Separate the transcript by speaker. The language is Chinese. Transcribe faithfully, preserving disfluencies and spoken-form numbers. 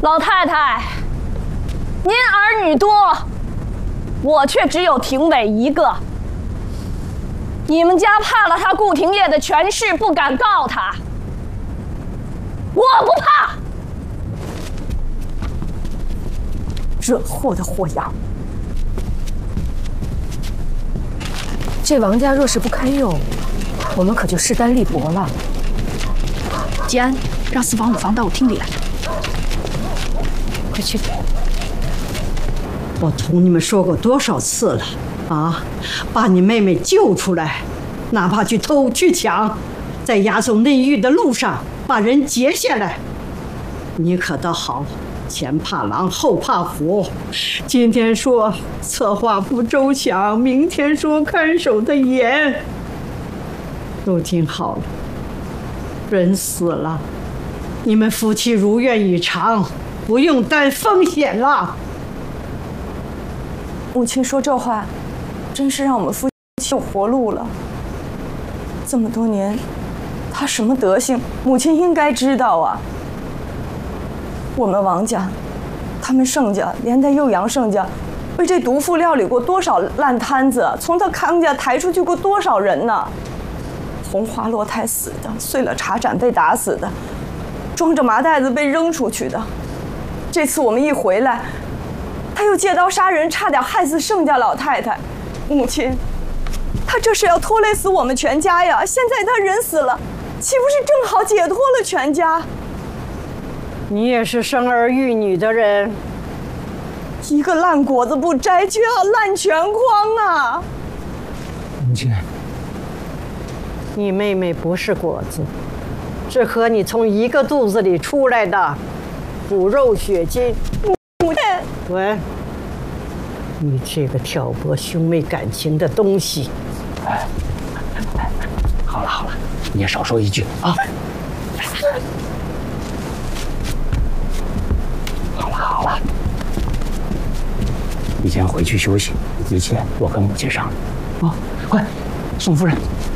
Speaker 1: 老太太，您儿女多，我却只有廷伟一个。你们家怕了他顾廷烨的权势，不敢告他。我不怕。惹祸的祸羊。
Speaker 2: 这王家若是不堪用，我们可就势单力薄了。
Speaker 3: 吉安，让四房五房到我厅里来。
Speaker 2: 快去！
Speaker 4: 我同你们说过多少次了啊！把你妹妹救出来，哪怕去偷去抢，在押送内狱的路上把人截下来。你可倒好，前怕狼后怕虎，今天说策划不周详，明天说看守的严。如今好了，人死了，你们夫妻如愿以偿，不用担风险了。
Speaker 1: 母亲说这话，真是让我们夫妻有活路了。这么多年，他什么德行，母亲应该知道啊。我们王家，他们盛家，连带又杨盛家，为这毒妇料理过多少烂摊子，从他康家抬出去过多少人呢？红花落胎死的，碎了茶盏被打死的，装着麻袋子被扔出去的。这次我们一回来，他又借刀杀人，差点害死盛家老太太。母亲，他这是要拖累死我们全家呀！现在他人死了，岂不是正好解脱了全家？
Speaker 4: 你也是生儿育女的人，
Speaker 1: 一个烂果子不摘，就要烂全筐啊！
Speaker 5: 母亲，
Speaker 4: 你妹妹不是果子，是和你从一个肚子里出来的，骨肉血筋。
Speaker 1: 母亲，
Speaker 4: 喂，你这个挑拨兄妹感情的东西！
Speaker 5: 哎，好了好了，你也少说一句啊！好了好了，你先回去休息，一切我跟母亲商量。啊，快，宋夫人。